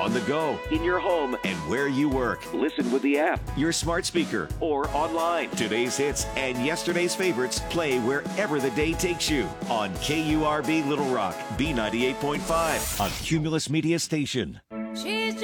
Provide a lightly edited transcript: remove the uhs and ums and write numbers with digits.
on the go, in your home, and where you work. Listen with the app, Your smart speaker, or online. Today's hits and yesterday's favorites play wherever the day takes you on KURV Little Rock, B98.5, a Cumulus Media station. She's